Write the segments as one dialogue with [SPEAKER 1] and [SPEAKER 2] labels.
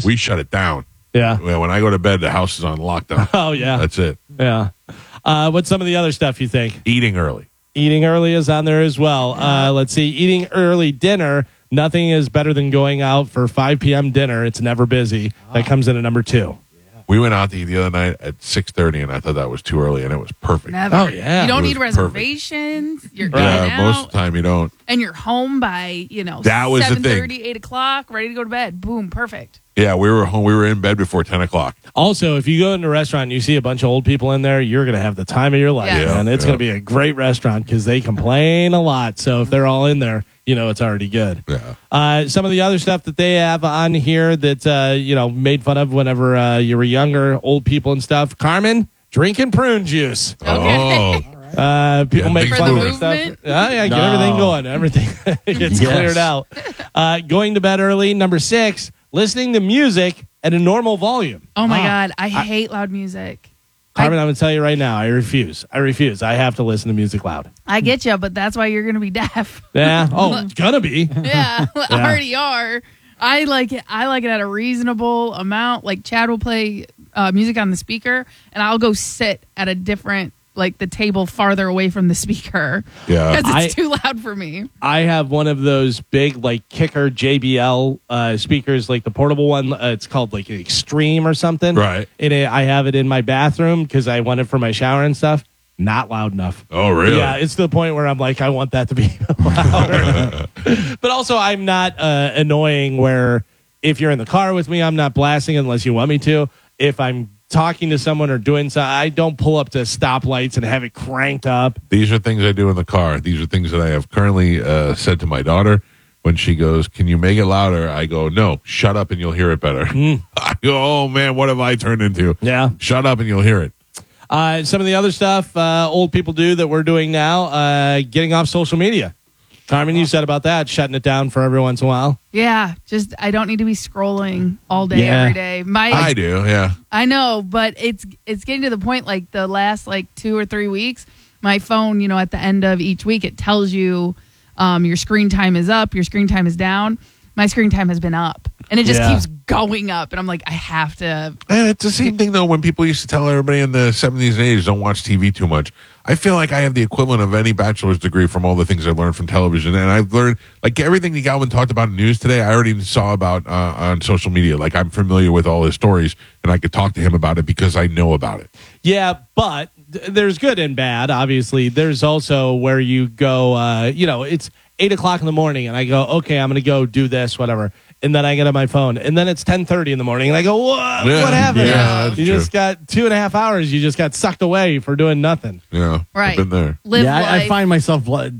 [SPEAKER 1] We shut it down.
[SPEAKER 2] Yeah.
[SPEAKER 1] When I go to bed, the house is on lockdown.
[SPEAKER 2] Oh, yeah.
[SPEAKER 1] That's it.
[SPEAKER 2] Yeah. What's some of the other stuff you think?
[SPEAKER 1] Eating early.
[SPEAKER 2] Eating early is on there as well. Let's see. Eating early dinner. Nothing is better than going out for 5 p.m. dinner. It's never busy. That comes in at number 2.
[SPEAKER 1] We went out to eat the other night at 6:30, and I thought that was too early, and it was perfect.
[SPEAKER 3] Never.
[SPEAKER 2] Oh, yeah.
[SPEAKER 3] You don't
[SPEAKER 1] It
[SPEAKER 3] need
[SPEAKER 1] was perfect.
[SPEAKER 3] reservations. You're
[SPEAKER 1] Yeah,
[SPEAKER 3] in and
[SPEAKER 1] most
[SPEAKER 3] out,
[SPEAKER 1] of the time you don't.
[SPEAKER 3] and you're home by,
[SPEAKER 1] That was the
[SPEAKER 3] 7:30, 8 o'clock, ready to go to bed. Boom, perfect.
[SPEAKER 1] Yeah, we were home. We were in bed before 10 o'clock.
[SPEAKER 2] Also, if you go into a restaurant and you see a bunch of old people in there, you're going to have the time of your life.
[SPEAKER 3] Yeah.
[SPEAKER 2] And it's going to be a great restaurant because they complain a lot. So if they're all in there, it's already good.
[SPEAKER 1] Yeah.
[SPEAKER 2] Some of the other stuff that they have on here that, made fun of whenever you were younger, old people and stuff. Carmen, drinking prune juice.
[SPEAKER 1] Oh,
[SPEAKER 2] People
[SPEAKER 1] Yeah,
[SPEAKER 2] make
[SPEAKER 1] big
[SPEAKER 2] fun of
[SPEAKER 1] movement.
[SPEAKER 2] this stuff.
[SPEAKER 3] movement?
[SPEAKER 2] Oh, yeah, get
[SPEAKER 4] No.
[SPEAKER 2] everything going. Everything gets
[SPEAKER 4] Yes.
[SPEAKER 2] cleared out. Going to bed early. Number 6, listening to music at a normal volume.
[SPEAKER 3] Oh, my God. I hate loud music.
[SPEAKER 2] Carmen, I'm going to tell you right now, I refuse. I have to listen to music loud.
[SPEAKER 3] I get you, but that's why you're going to be deaf.
[SPEAKER 2] Yeah. Oh, it's going to be.
[SPEAKER 3] Yeah, already are. I like it at a reasonable amount. Like Chad will play music on the speaker, and I'll go sit at a different, like the table farther away from the speaker.
[SPEAKER 1] Yeah.
[SPEAKER 3] Because it's too loud for me.
[SPEAKER 2] I have one of those big, like, Kicker JBL speakers, like the portable one. It's called, like, Extreme or something.
[SPEAKER 1] Right.
[SPEAKER 2] And I have it in my bathroom because I want it for my shower and stuff. Not loud enough.
[SPEAKER 1] Oh, really?
[SPEAKER 2] Yeah, it's to the point where I'm like, I want that to be louder. But also, I'm not annoying where if you're in the car with me, I'm not blasting unless you want me to. If I'm talking to someone or doing something, I don't pull up to stoplights and have it cranked up.
[SPEAKER 1] These are things I do in the car. These are things that I have currently said to my daughter when she goes, "Can you make it louder?" I go, "No, shut up and you'll hear it better." I go, "Oh, man, what have I turned into?"
[SPEAKER 2] Yeah.
[SPEAKER 1] Shut up and you'll hear it.
[SPEAKER 2] Some of the other stuff old people do that we're doing now, getting off social media. Carmen, you said about that, shutting it down for every once in a while.
[SPEAKER 3] Yeah, just I don't need to be scrolling all day
[SPEAKER 2] Yeah.
[SPEAKER 3] every day.
[SPEAKER 1] I do, yeah.
[SPEAKER 3] I know, but it's getting to the point like the last 2 or 3 weeks, my phone, at the end of each week, it tells you your screen time is up, your screen time is down. My screen time has been up, and it just
[SPEAKER 2] Yeah.
[SPEAKER 3] keeps going up, and I'm like, I have to.
[SPEAKER 1] And it's the same thing, though, when people used to tell everybody in the 70s and 80s don't watch TV too much. I feel like I have the equivalent of any bachelor's degree from all the things I learned from television. And I've learned, like, everything that Galvin talked about in news today, I already saw about on social media. Like, I'm familiar with all his stories, and I could talk to him about it because I know about it.
[SPEAKER 2] Yeah, but there's good and bad, obviously. There's also where you go, it's 8 o'clock in the morning, and I go, okay, I'm going to go do this, whatever. And then I get on my phone, and then it's 10:30 in the morning, and I go, what happened?
[SPEAKER 1] Yeah, that's
[SPEAKER 2] you
[SPEAKER 1] true.
[SPEAKER 2] just got 2.5 hours. You just got sucked away for doing nothing.
[SPEAKER 1] Yeah,
[SPEAKER 3] Right.
[SPEAKER 1] I've been there.
[SPEAKER 3] Live
[SPEAKER 4] Yeah, I
[SPEAKER 3] life.
[SPEAKER 4] find myself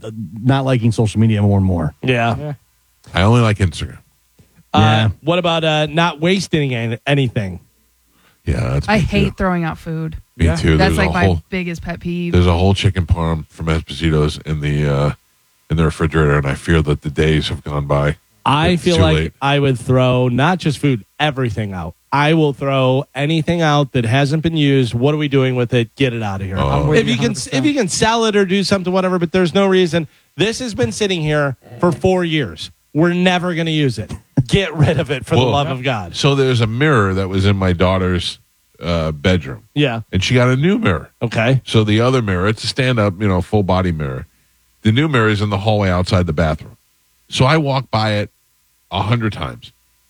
[SPEAKER 4] not liking social media more and more.
[SPEAKER 2] Yeah.
[SPEAKER 1] I only like Instagram.
[SPEAKER 4] Yeah.
[SPEAKER 2] What about not wasting anything?
[SPEAKER 1] Yeah, that's
[SPEAKER 3] I
[SPEAKER 1] me
[SPEAKER 3] hate
[SPEAKER 1] too.
[SPEAKER 3] throwing out food.
[SPEAKER 1] Me too.
[SPEAKER 3] That's
[SPEAKER 1] There's
[SPEAKER 3] like
[SPEAKER 1] a
[SPEAKER 3] my
[SPEAKER 1] whole
[SPEAKER 3] biggest pet peeve.
[SPEAKER 1] there's a whole chicken parm from Esposito's in the refrigerator, and I fear that the days have gone by.
[SPEAKER 2] I
[SPEAKER 1] It's
[SPEAKER 2] feel
[SPEAKER 1] too
[SPEAKER 2] like
[SPEAKER 1] late.
[SPEAKER 2] I would throw not just food, everything out. I will throw anything out that hasn't been used. What are we doing with it? Get it out of here.
[SPEAKER 1] Oh.
[SPEAKER 2] If you can sell it or do something, whatever, but there's no reason. This has been sitting here for 4 years. We're never going to use it. Get rid of it for the
[SPEAKER 1] Well,
[SPEAKER 2] love of God.
[SPEAKER 1] So there's a mirror that was in my daughter's bedroom,
[SPEAKER 2] Yeah.
[SPEAKER 1] and she got a new mirror.
[SPEAKER 2] Okay.
[SPEAKER 1] So the other mirror, it's a stand-up, full body mirror. The new mirror is in the hallway outside the bathroom. So I walked by it 100 times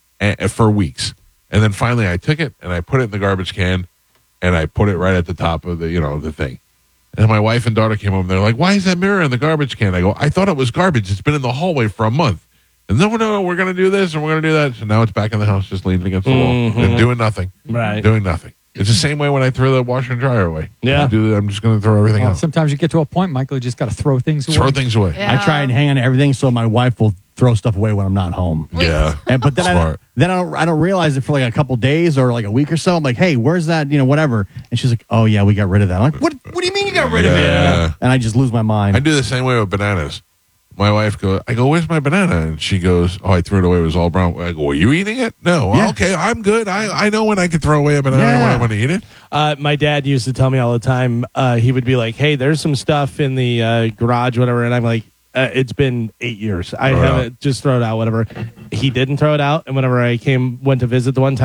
[SPEAKER 1] for weeks. And then finally I took it and I put it in the garbage can and I put it right at the top of the thing. And my wife and daughter came over and they're like, "Why is that mirror in the garbage can?" I go, "I thought it was garbage. It's been in the hallway for a month." And no, we're going to do this and we're going to do that. So now it's back in the house, just leaning against the wall and doing nothing.
[SPEAKER 2] Right.
[SPEAKER 1] Doing nothing. It's the same way when I throw the washer and dryer away.
[SPEAKER 2] Yeah.
[SPEAKER 1] I'm just going to throw everything
[SPEAKER 5] Well,
[SPEAKER 1] out.
[SPEAKER 5] sometimes you get to a point, Michael, you just got to throw things away.
[SPEAKER 1] Throw things away.
[SPEAKER 3] Yeah.
[SPEAKER 4] I try and hang on to everything so my wife will throw stuff away when I'm not home.
[SPEAKER 1] Yeah.
[SPEAKER 4] But then
[SPEAKER 1] Smart.
[SPEAKER 4] I don't realize it for like a couple days or like a week or so. I'm like, hey, where's that? Whatever. And she's like, oh yeah, we got rid of that. I'm like, what do you mean you got rid of it?
[SPEAKER 1] Yeah.
[SPEAKER 4] And I just lose my mind.
[SPEAKER 1] I do the same way with bananas. My wife goes, I go, "Where's my banana?" And she goes, "Oh, I threw it away. It was all brown." I go, "Are you eating it?" "No."
[SPEAKER 4] Yeah.
[SPEAKER 1] "Okay, I'm good. I know when I can throw away a banana when I want to eat it."
[SPEAKER 2] My dad used to tell me all the time, he would be like, "Hey, there's some stuff in the garage, whatever." And I'm like, it's been 8 years. I
[SPEAKER 1] Throw it
[SPEAKER 2] haven't, just throw it out, whatever. He didn't throw it out. And whenever I went to visit the one time,